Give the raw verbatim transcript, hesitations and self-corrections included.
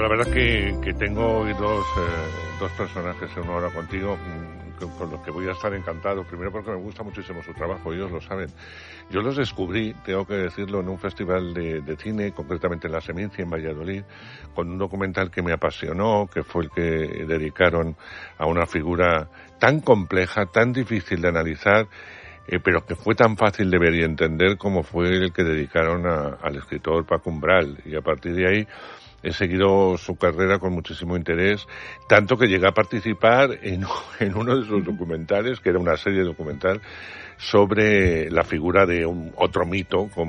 la verdad que, que tengo hoy dos, eh, dos personajes en una hora contigo que, con los que voy a estar encantado. Primero porque me gusta muchísimo su trabajo, ellos lo saben. Yo los descubrí, tengo que decirlo, en un festival de, de cine, concretamente en La Semincia, en Valladolid, con un documental que me apasionó, que fue el que dedicaron a una figura tan compleja, tan difícil de analizar, Eh, pero que fue tan fácil de ver y entender como fue el que dedicaron a, al escritor Paco Umbral. Y a partir de ahí he seguido su carrera con muchísimo interés, tanto que llegué a participar en, en uno de sus documentales, que era una serie documental, sobre la figura de un otro mito, como